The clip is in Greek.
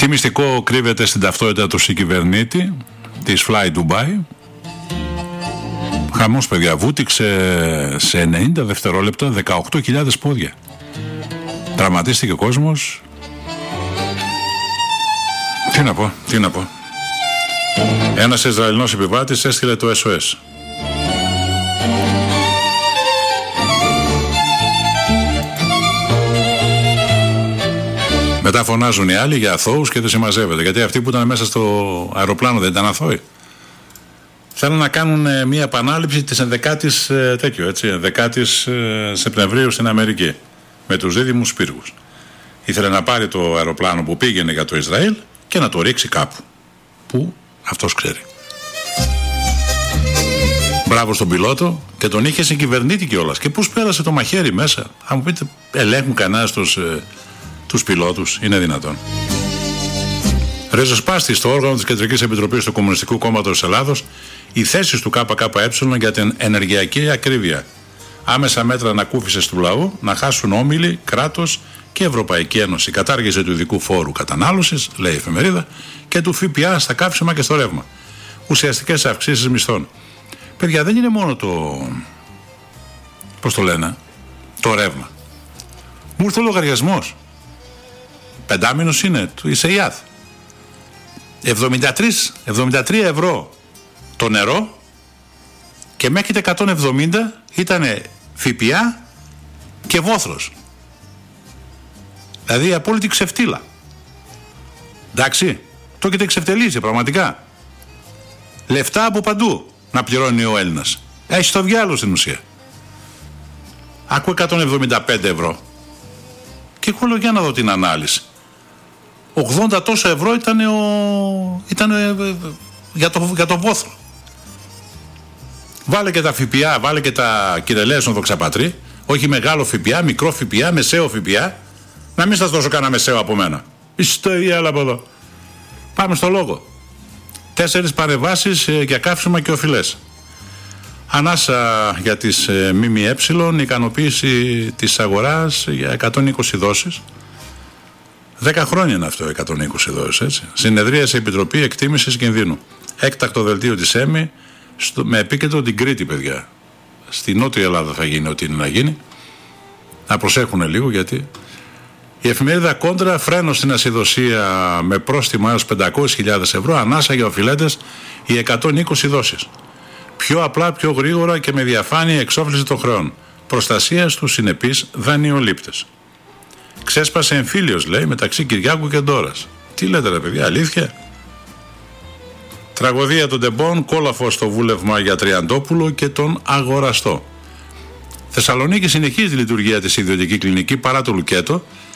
Τι μυστικό κρύβεται στην ταυτότητα του συγκυβερνήτη της Fly Dubai? Χαμός, παιδιά, βούτυξε σε 90 δευτερόλεπτα 18.000 πόδια. Τραυματίστηκε ο κόσμος. Τι να πω. Ένας Ισραηλινός επιβάτης έστειλε το SOS. Μετά φωνάζουν οι άλλοι για αθώους και δεν συμμαζεύεται. Γιατί αυτοί που ήταν μέσα στο αεροπλάνο δεν ήταν αθώοι. Θέλουν να κάνουν μια επανάληψη της 11ης 11ης Σεπτεμβρίου στην Αμερική με τους δίδυμους πύργους. Ήθελε να πάρει το αεροπλάνο που πήγαινε για το Ισραήλ και να το ρίξει κάπου που αυτός ξέρει. Μπράβο στον πιλότο, και τον είχε συγκυβερνήτη κιόλας. Και πώς πέρασε το μαχαίρι μέσα? Θα μου πείτε, ελέγχουν κανένα τους πιλότους? Είναι δυνατόν? Ριζοσπάστη στο όργανο της Κεντρικής Επιτροπής του Κομμουνιστικού Κόμματος της Ελλάδος οι θέσεις του ΚΚΕ για την ενεργειακή ακρίβεια. Άμεσα μέτρα ανακούφισης του λαού να χάσουν όμιλοι, κράτος και Ευρωπαϊκή Ένωση. Κατάργηση του ειδικού φόρου κατανάλωσης, λέει η εφημερίδα, και του ΦΠΑ στα καύσιμα και στο ρεύμα. Ουσιαστικές αυξήσεις μισθών. Παιδιά, δεν είναι μόνο το ρεύμα. Μου ήρθε ο λογαριασμός. 5μήνος είναι, είσαι ΙΑΘ. 73 ευρώ το νερό και μέχρι 170 ήταν ΦΠΑ και βόθρος. Δηλαδή απόλυτη ξεφτύλα. Εντάξει, το έχετε εξευτελίσει πραγματικά. Λεφτά από παντού να πληρώνει ο Έλληνας. Έχει το διάλογο στην ουσία. Άκου 175 ευρώ. Και εγώ λέω, για να δω την ανάλυση. 80 τόσα ευρώ ήταν για το βόθρο. Βάλε και τα ΦΠΑ, βάλε και τα κυρελαίσον δοξαπατρί. Όχι μεγάλο ΦΠΑ, μικρό ΦΠΑ, μεσαίο ΦΠΑ. Να μην σας δώσω κανένα μεσαίο από μένα. Είστε η άλλα από εδώ. Πάμε στο λόγο. 4 παρεμβάσεις για καύσιμα και οφειλές. Ανάσα για τις ΜΜΕ, ικανοποίηση της αγοράς για 120 δόσεις. 10 χρόνια είναι αυτό, 120 δόσεις, έτσι. Συνεδρίασε η Επιτροπή Εκτίμησης Κινδύνου. Έκτακτο δελτίο της ΕΜΗ με επίκεντρο την Κρήτη, παιδιά. Στη Νότια Ελλάδα θα γίνει ό,τι είναι να γίνει. Να προσέχουν λίγο, γιατί η εφημερίδα Κόντρα, φρένο στην ασυδοσία με πρόστιμα έως 500.000 ευρώ, ανάσα για οφειλέτες οι 120 δόσεις. Πιο απλά, πιο γρήγορα και με διαφάνεια εξόφληση των χρεών. Προστασία στους συνεπείς δανειολήπτες. Ξέσπασε εμφύλιος, λέει, μεταξύ Κυριάκου και Ντόρας. Τι λέτε, ρε παιδιά, αλήθεια? Τραγωδία των Τεμπών, κόλαφο στο βούλευμα για Τριαντόπουλο και τον αγοραστό. Θεσσαλονίκη συνεχίζει τη λειτουργία της ιδιωτική κλινική παρά το λουκέτο